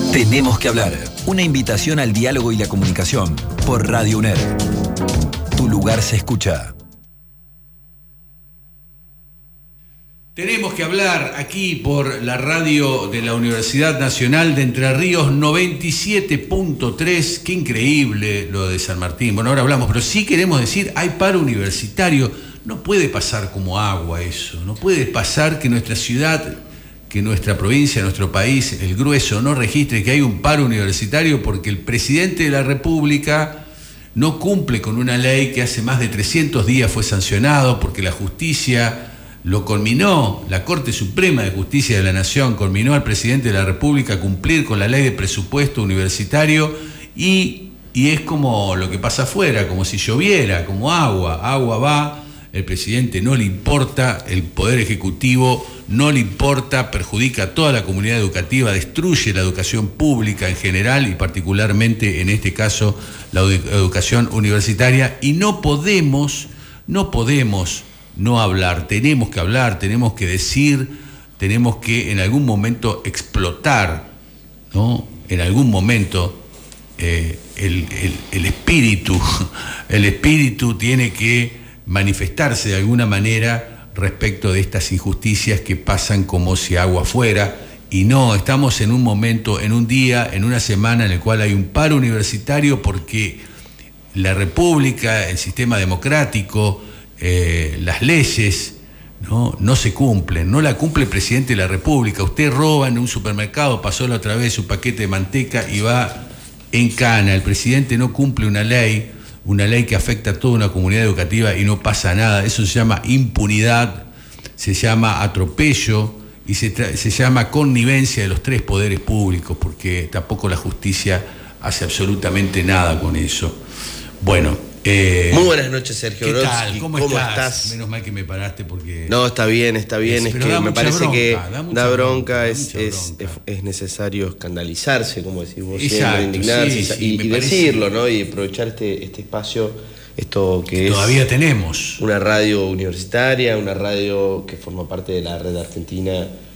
Tenemos que hablar. Una invitación al diálogo y la comunicación por Radio UNER. Tu lugar se escucha. Tenemos que hablar aquí por la radio de la Universidad Nacional de Entre Ríos 97.3. Qué increíble lo de San Martín. Bueno, ahora hablamos, pero sí queremos decir, hay paro universitario. No puede pasar como agua eso. No puede pasar que nuestra ciudad, que nuestra provincia, nuestro país, el grueso, no registre que hay un paro universitario porque el presidente de la República no cumple con una ley que hace más de 300 días fue sancionado porque la justicia lo conminó, la Corte Suprema de Justicia de la Nación conminó al presidente de la República a cumplir con la ley de presupuesto universitario y es como lo que pasa afuera, como si lloviera, como agua va, el presidente no le importa, el Poder Ejecutivo no le importa, perjudica a toda la comunidad educativa, destruye la educación pública en general y particularmente en este caso la educación universitaria y no podemos no hablar, tenemos que hablar, tenemos que decir, tenemos que en algún momento explotar, ¿no? En algún momento el espíritu tiene que manifestarse de alguna manera respecto de estas injusticias que pasan como si agua fuera, y no, estamos en un momento, en un día, en una semana en el cual hay un paro universitario porque la República, el sistema democrático, las leyes no se cumplen, no la cumple el presidente de la República. Usted roba en un supermercado, pasó la otra vez su paquete de manteca y va en cana. El presidente no cumple una ley que afecta a toda una comunidad educativa y no pasa nada. Eso se llama impunidad, se llama atropello y se llama connivencia de los tres poderes públicos, porque tampoco la justicia hace absolutamente nada con eso. Bueno, muy buenas noches, Sergio. ¿Qué Brodsky. tal? ¿Cómo estás? Menos mal que me paraste porque... No, está bien. Es que me parece bronca, que da bronca, es necesario escandalizarse, como decís vos, exacto, siempre, indignarse sí, y decirlo, ¿no? Y aprovechar este espacio, esto que es... Todavía tenemos. Una radio universitaria, una radio que forma parte de la red argentina